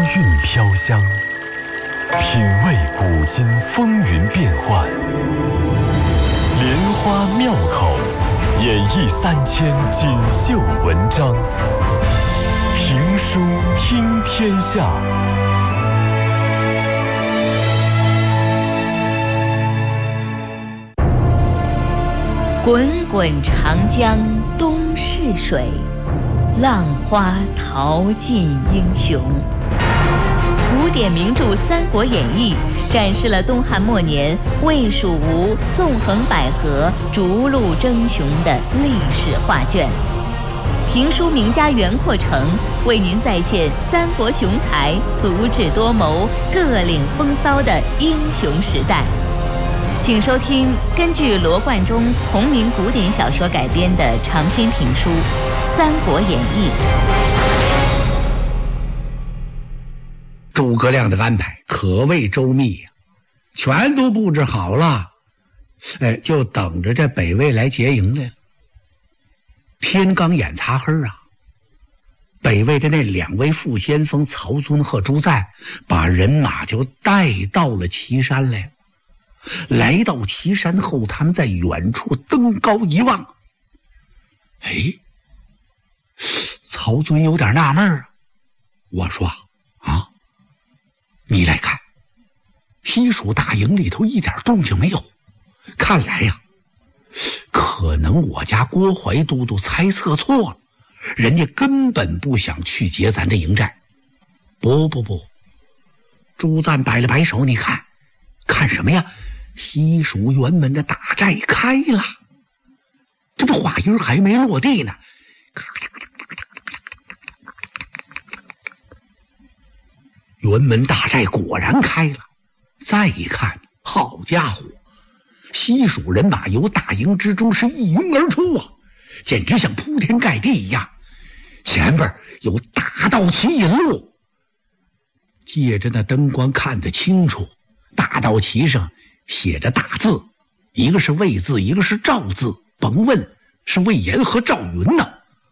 韵飘香，品味古今风云变幻。莲花庙口演绎3000锦绣文章，评书听天下。 滚滚长江东逝水，浪花淘尽英雄。古典名著《三国演义》展示了东汉末年魏蜀吴纵横捭阖、逐鹿争雄的历史画卷。评书名家袁阔成为您再现三国雄才足智多谋、各领风骚的英雄时代。请收听根据罗贯中同名古典小说改编的长篇评书《三国演义》。 诸葛亮的安排可谓周密呀，全都布置好了，就等着这北魏来劫营来了。天刚眼擦黑啊，北魏的那2位副先锋曹遵和朱赞把人马就带到了岐山来了。来到岐山后，他们在远处登高一望，曹遵有点纳闷啊。我说你来看，西蜀大营里头一点动静没有，看来呀，可能我家郭淮都督猜测错了，人家根本不想去劫咱的营寨。不，朱赞摆了摆手，你看什么呀？西蜀辕门的大寨开了，这不话音还没落地呢，辕门大寨果然开了。再一看，好家伙，西蜀人马由大营之中是一拥而出啊，简直像铺天盖地一样。前边有大道旗引路，借着那灯光看得清楚，大道旗上写着大字，一个是魏字，一个是赵字，甭问是魏延和赵云呢。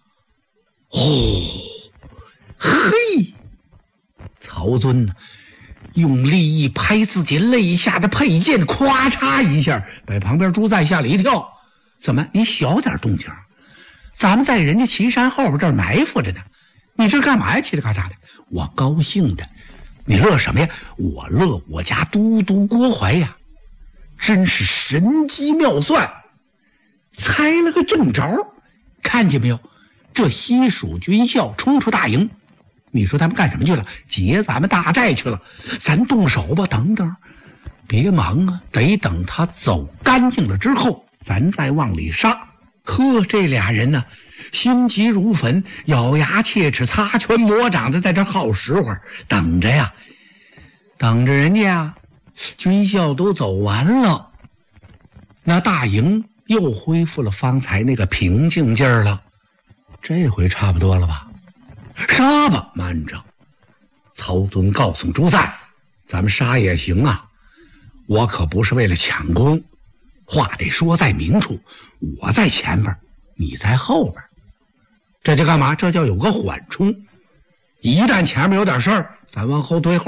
曹遵呢，用力一拍自己肋下的佩剑，咵嚓一下把旁边朱赞吓了一跳。怎么你小点动静，咱们在人家岐山后边这儿埋伏着呢，你这干嘛呀？嘁哩咔嚓的。我高兴的。你乐什么呀？我乐我家都督郭淮呀，真是神机妙算，猜了个正着。看见没有，这西蜀军校冲出大营，你说他们干什么去了？劫咱们大寨去了。咱动手吧，等等，别忙啊，得等他走干净了之后咱再往里杀。这俩人呢，心急如焚，咬牙切齿，擦拳磨掌的在这耗时会儿，等着呀，等着人家军校都走完了，那大营又恢复了方才那个平静劲儿了。这回差不多了吧？杀吧！慢着，曹遵告诉朱赞，咱们杀也行啊，我可不是为了抢功，话得说在明处，我在前边，你在后边，这叫干嘛？这叫有个缓冲，一旦前面有点事儿，咱往后退。